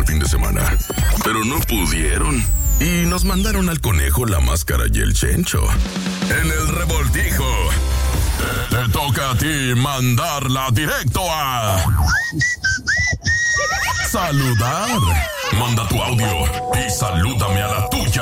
fin de semana, pero no pudieron y nos mandaron al conejo, la máscara y el chencho. En el revoltijo, te toca a ti mandarla directo a saludar. Manda tu audio y salúdame a la tuya.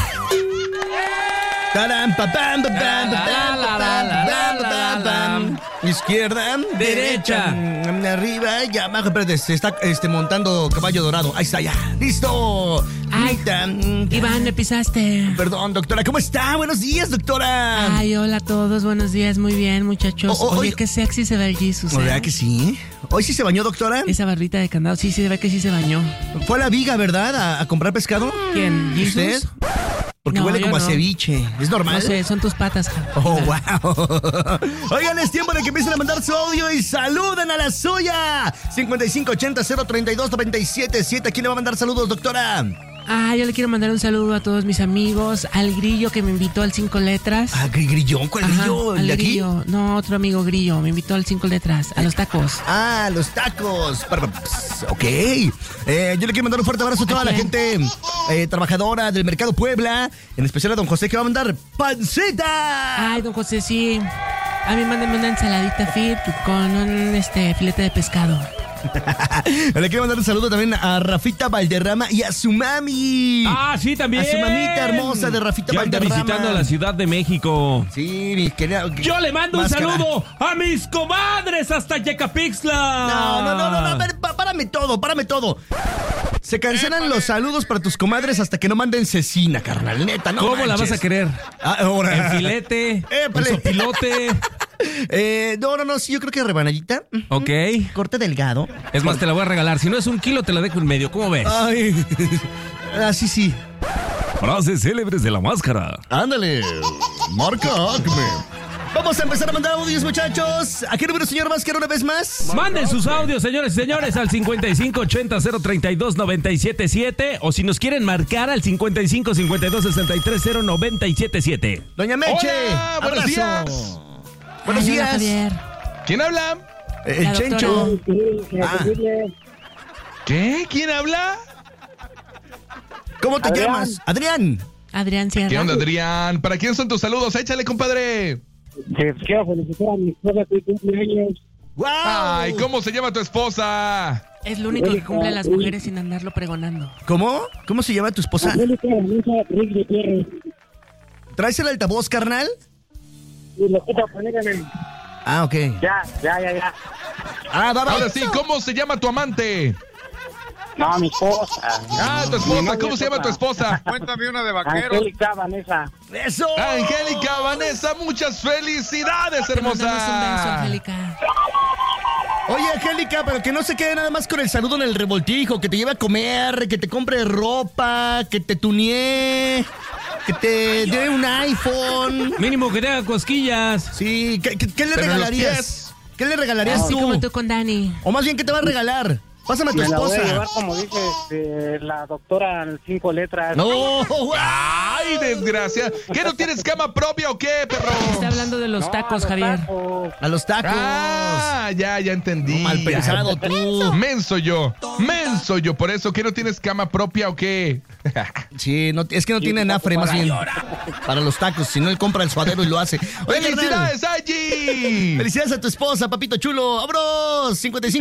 Izquierda, derecha, arriba y abajo. Espérate, se está montando caballo dorado. Ahí está, ya. ¡Listo! Ay, Iván, me pisaste. Perdón, doctora. ¿Cómo está? Buenos días, doctora. Ay, hola a todos. Buenos días. Muy bien, muchachos. Oye, qué sexy se ve el Jesus. ¿Verdad que sí? ¿Hoy sí se bañó, doctora? Esa barrita de candado. Sí, se ve que sí se bañó. ¿Fue a la viga, verdad? ¿A comprar pescado? ¿Quién? ¿Usted? Porque no, huele como a ceviche. ¿Es normal? No sé, son tus patas. Oh, wow. Oigan, es tiempo de que empiecen a mandar su audio y saluden a la suya. 5580-032-977. ¿A quién le va a mandar saludos, doctora? Yo le quiero mandar un saludo a todos mis amigos, al Grillo que me invitó al 5 letras. ¿Grillo? ¿Cuál Grillo? ¿El de aquí? Grillo. No, otro amigo Grillo, me invitó al 5 letras, a los tacos. Los tacos. Ok. Yo le quiero mandar un fuerte abrazo a toda la gente trabajadora del Mercado Puebla, en especial a don José, que va a mandar panceta. Ay, don José, sí. A mí mándame una ensaladita fit con un filete de pescado. Le quiero mandar un saludo también a Rafita Valderrama y a su mami. Sí, también. A su mamita hermosa de Rafita Valderrama. Visitando la Ciudad de México. Sí, mi querida. Yo le mando máscara. Un saludo a mis comadres hasta Yecapixtla. No. Párame todo. Se cancelan los saludos para tus comadres hasta que no manden cecina, carnal, neta, no ¿Cómo manches. la vas a querer? Ahora. En filete, en sopilote. No, sí, yo creo que rebanadita. Ok. Corte delgado. Es más, te la voy a regalar. Si no es 1 kilo, te la dejo en medio. ¿Cómo ves? Ay. Sí. Frases célebres de la máscara. Ándale. Marca Acme. Vamos a empezar a mandar audios, muchachos. ¿A qué número, señor Máscara, una vez más? Manden sus audios, señores y señores, al 5580-032-977. O si nos quieren marcar, al 5552-630977. Doña Meche. Hola, buenos días. Buenos días. Javier. ¿Quién habla? El Chencho. ¿Qué? ¿Quién habla? ¿Cómo te llamas? Adrián. Adrián Sierra. ¿Qué onda, Adrián? ¿Para quién son tus saludos? Échale, compadre. Quiero felicitar a mi esposa que cumpleaños. ¡Wow! Ay, ¿cómo se llama tu esposa? Es lo único que cumple las mujeres sin andarlo pregonando. ¿Cómo? ¿Cómo se llama tu esposa? ¿Traes el altavoz, carnal? Y lo quito a poner en el... Ok. Ya. Va. Ahora sí, ¿cómo se llama tu amante? No, mi esposa. Tu esposa. ¿Cómo se llama tu esposa? Cuéntame una de vaqueros. Angélica Vanessa. ¡Eso! Angélica Vanessa, muchas felicidades, Te mandamos un beso, hermosa. Angélica. Oye, Angélica, pero que no se quede nada más con el saludo en el revoltijo, que te lleve a comer, que te compre ropa, que te tunee, que te dé un iPhone. Mínimo que te haga cosquillas. Sí, ¿qué le Pero regalarías? ¿Qué le regalarías Así tú? como tú con Dani. O más bien, ¿qué te va a regalar? Pásame a tu Me la voy a esposa. llevar, como dice la doctora, en 5 letras. No, wow. Ay, desgracia. ¿Qué, no tienes cama propia o qué, perro? Está hablando de los tacos, Javier. A los tacos. Ya entendí. No, mal pensado tú. Menso yo. Por eso, ¿que no tienes cama propia o qué? Sí, es que no tiene anafre, más bien. Para los tacos. Si no, él compra el suadero y lo hace. Oye, ¡Felicidades, Angie! felicidades a tu esposa, papito chulo. ¡Vámonos!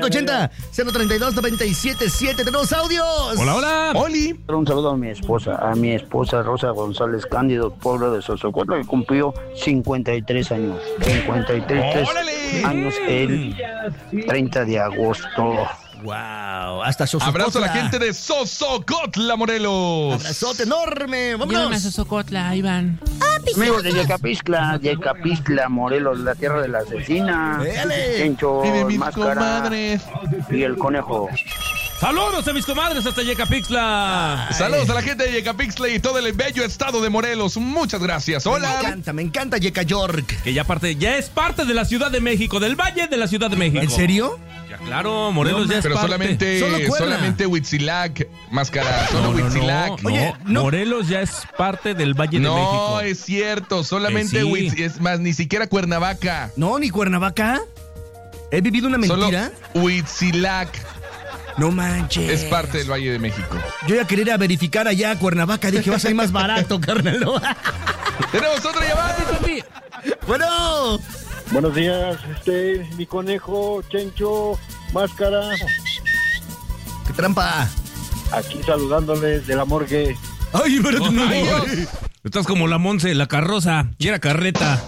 5580-032-977. ¿Tenemos audios? Hola. Oli. Un saludo a mi esposa Rosa González Cándido, pueblo de Sosocotla, que cumplió 53 años. 53 ¡Órale! años el 30 de agosto. Wow, hasta Sosocotla. Abrazo a la gente de Sosocotla, Morelos. Abrazote enorme. Llévame a Vámonos. Sosocotla, Iván. Amigos de Yecapixtla, Morelos, la tierra de la asesina, ¡Éale! Chencho, Y de mis Máscara comadres. y el conejo. Saludos a mis comadres hasta Yecapixtla. Saludos a la gente de Yecapixtla y todo el bello estado de Morelos. Muchas gracias. Hola. Me encanta Yeca York. Que ya es parte de la Ciudad de México, del Valle de la Ciudad de México. ¿En serio? Ya claro, Morelos ya es Pero parte. solamente Huitzilac, Máscara. Solo Huitzilac. Oye, no. Morelos ya es parte del Valle de México. No, es cierto. Solamente sí. Es más, ni siquiera Cuernavaca. No, ni Cuernavaca. ¿He vivido una mentira? Solo Huitzilac. No manches. Es parte del Valle de México. Yo ya quería ir a verificar allá a Cuernavaca. Dije, va a salir más barato, carnal. ¿No? Tenemos otra llamada. Papi. Bueno. Buenos días, mi conejo, Chencho, Máscara. ¡Qué trampa! Aquí saludándoles de la morgue. ¡Ay, pero no! Ay, Dios. Estás como la Monse, la carroza. Y era carreta.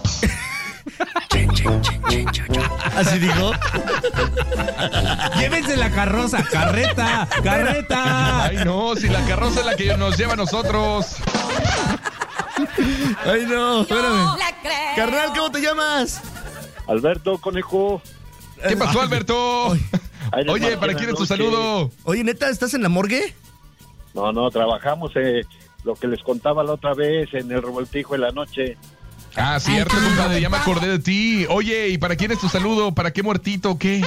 ¿Así dijo? Llévense la carroza. Carreta. Carreta. Ay, no, si la carroza es la que nos lleva a nosotros. Ay, no, espérame. Carnal, ¿cómo te llamas? Alberto, conejo. ¿Qué pasó, Alberto? Oye, ¿para quién es tu saludo? Oye, ¿neta, estás en la morgue? No, trabajamos lo que les contaba la otra vez en el revoltijo en la noche. Ah, cierto, compadre, ya me acordé de ti. Oye, ¿y para quién es tu saludo? ¿Para qué muertito o qué?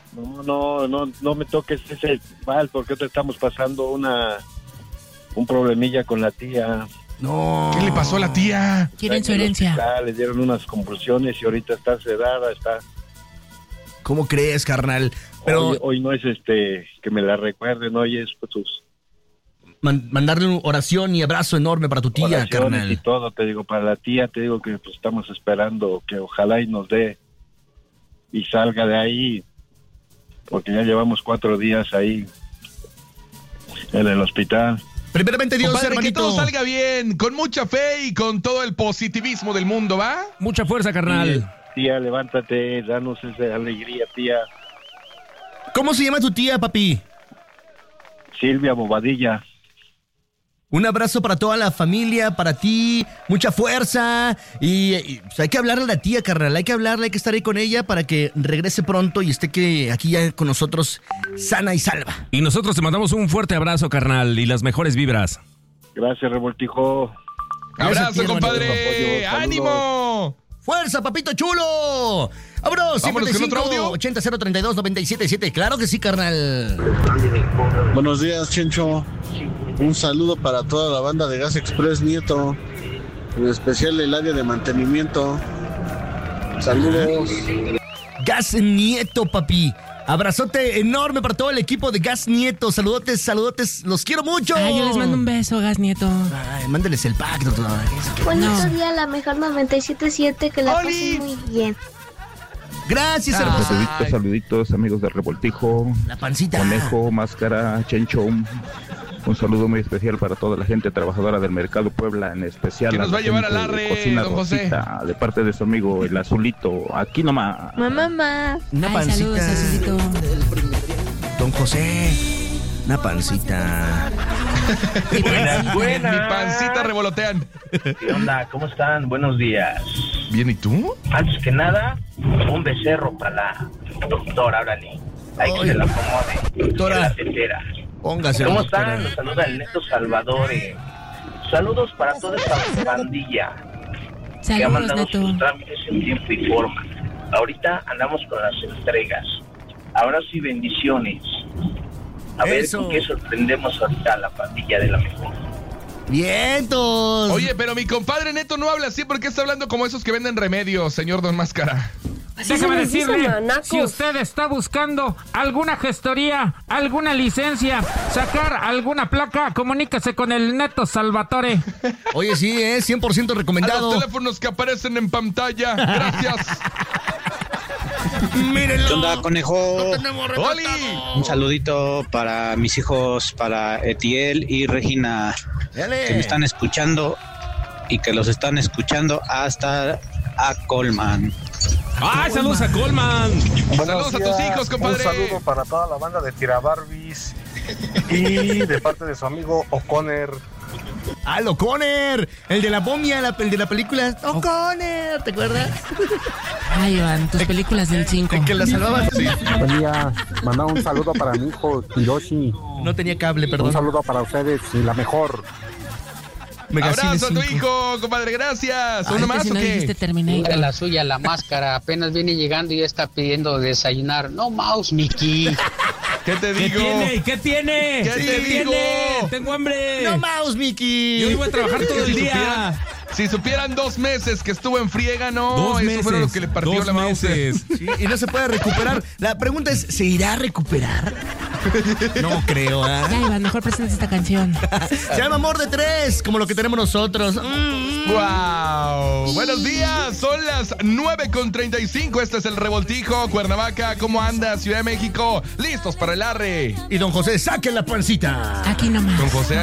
No me toques ese mal, porque ahora estamos pasando un problemilla con la tía. No. ¿Qué le pasó a la tía? Quieren su herencia. Le dieron unas convulsiones y ahorita está sedada, está... ¿Cómo crees, carnal? Pero Hoy no es que me la recuerden, hoy es pues, mandarle una oración y abrazo enorme para tu tía, oraciones carnal. y todo, te digo, para la tía, te digo que pues estamos esperando que ojalá y nos dé y salga de ahí, porque ya llevamos 4 días ahí en el hospital. Primeramente, Dios, Compadre, hermanito. que todo salga bien, con mucha fe y con todo el positivismo del mundo, ¿va? Mucha fuerza, carnal. Tía, levántate, danos esa alegría, tía. ¿Cómo se llama tu tía, papi? Silvia Bobadilla. Un abrazo para toda la familia, para ti, mucha fuerza y pues, hay que hablarle a la tía, carnal, hay que hablarle, hay que estar ahí con ella para que regrese pronto y esté aquí ya con nosotros sana y salva. Y nosotros te mandamos un fuerte abrazo, carnal, y las mejores vibras. Gracias, Revoltijo. Abrazo, Gracias, compadre. hermanito. ¡Ánimo! ¡Fuerza, papito chulo! ¡Vámonos! Vámonos con otro audio. 80-032-977. Claro que sí, carnal. Buenos días, Chencho. Un saludo para toda la banda de Gas Express Nieto, en especial el área de mantenimiento. Saludos. Gas Nieto, papi. Abrazote enorme para todo el equipo de Gas Nieto. Saludotes, los quiero mucho. Ay, yo les mando un beso, Gas Nieto. Ay, mándeles el pack, doctor. Bonito día, la mejor 97.7, que la pasen muy bien. Gracias, hermosa. Saluditos, amigos del Revoltijo. La pancita. Conejo, Máscara, Chencho. Un saludo muy especial para toda la gente trabajadora del Mercado Puebla, en especial. ¿Qué nos va a llevar al arre, Cocina don José? Rosita, de parte de su amigo el Azulito. Aquí nomás. Mamá. Una pancita. Saludos, Azulito. Don José. Una pancita. Buena. Mi pancita revolotean. ¿Qué onda? ¿Cómo están? Buenos días. Bien, ¿y tú? Antes que nada, un becerro para la doctora, órale. Hay que se la acomode. Doctora. En la tetera. Póngase. ¿Cómo están? Los saluda el Neto Salvadore. Saludos para toda esta pandilla que ha Saludos, mandado Neto. sus trámites en tiempo y forma. Ahorita andamos con las entregas. Ahora sí, bendiciones. A ver Eso. con qué sorprendemos ahorita a la pandilla de la mejor. ¡Vientos! Oye, pero mi compadre Neto no habla así porque está hablando como esos que venden remedios, señor Don Máscara. Déjame decirle, si usted está buscando alguna gestoría, alguna licencia, sacar alguna placa, comuníquese con el Neto Salvatore. Oye, sí, 100% A recomendado. los teléfonos que aparecen en pantalla. Gracias. Mírenlo. ¿Qué onda, conejo? ¡Oli! Un saludito para mis hijos, para Etiel y Regina, Dale. que me están escuchando y que los están escuchando hasta a Colman. ¡Ay, saludos a Colman! Saludos a tus hijos, compadre. Un saludo para toda la banda de Tirabarbis y de parte de su amigo O'Connor. ¡Ah, O'Connor! El de la momia, el de la película O'Connor, ¿te acuerdas? Ay, Iván, tus películas del 5. El que la salvaba. Sí. Buen día, mandaba un saludo para mi hijo Hiroshi. No tenía cable, perdón. Un saludo para ustedes y la mejor. Abrazo a tu hijo, compadre, gracias. ¿Uno más o qué? Mira la suya, la Máscara, apenas viene llegando y ya está pidiendo desayunar. No mouse, Mickey. ¿Qué te digo? ¿Qué tiene? ¿Qué te digo? Tengo hambre. No mouse, Mickey. Yo iba a trabajar todo el día. Si supieran 2 meses que estuvo en friega, no. 2 meses. Eso fue lo que le partió 2 la mouse. meses. Sí, y no se puede recuperar. La pregunta es, ¿se irá a recuperar? No creo, ¿eh? Ya, Iván, mejor presentes esta canción. Se llama Amor de Tres, como lo que tenemos nosotros. ¡Wow! Buenos días, son las 9:35. Este es el Revoltijo. Cuernavaca, ¿cómo anda? Ciudad de México, listos para el arre. Y don José, saquen la pancita. Aquí nomás. Don José